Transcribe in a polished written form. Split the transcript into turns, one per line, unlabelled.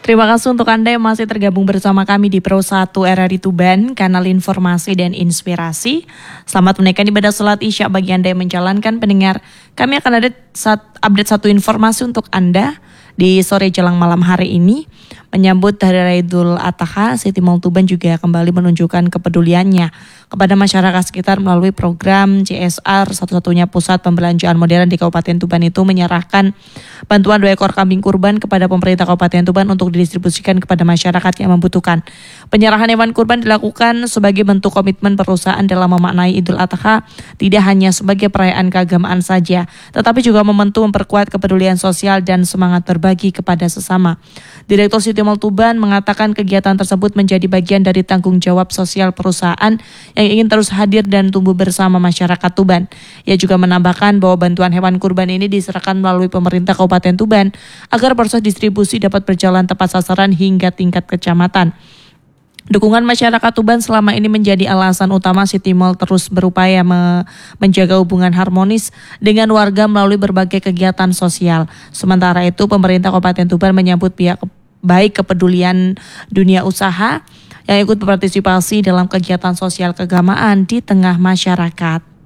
Terima kasih untuk Anda yang masih tergabung bersama kami di Pro 1 RRI Tuban, kanal informasi dan inspirasi. Selamat menunaikan ibadah salat Isya bagi Anda yang menjalankan pendengar. Kami akan ada update satu informasi untuk Anda di sore jelang malam hari ini. Menyambut Hari Raya Idul Adha, City Mall Tuban juga kembali menunjukkan kepeduliannya kepada masyarakat sekitar melalui program CSR. Satu-satunya pusat pembelanjaan modern di Kabupaten Tuban itu menyerahkan bantuan 2 ekor kambing kurban kepada pemerintah Kabupaten Tuban untuk didistribusikan kepada masyarakat yang membutuhkan. Penyerahan hewan kurban dilakukan sebagai bentuk komitmen perusahaan dalam memaknai Idul Adha tidak hanya sebagai perayaan keagamaan saja, tetapi juga memperkuat kepedulian sosial dan semangat berbagi kepada sesama. Direktur City Mall Tuban mengatakan kegiatan tersebut menjadi bagian dari tanggung jawab sosial perusahaan yang ingin terus hadir dan tumbuh bersama masyarakat Tuban. Ia juga menambahkan bahwa bantuan hewan kurban ini diserahkan melalui pemerintah Kabupaten Tuban agar proses distribusi dapat berjalan tepat sasaran hingga tingkat kecamatan. Dukungan masyarakat Tuban selama ini menjadi alasan utama City Mall terus berupaya menjaga hubungan harmonis dengan warga melalui berbagai kegiatan sosial. Sementara itu, pemerintah Kabupaten Tuban menyambut pihak baik kepedulian dunia usaha yang ikut berpartisipasi dalam kegiatan sosial keagamaan di tengah masyarakat.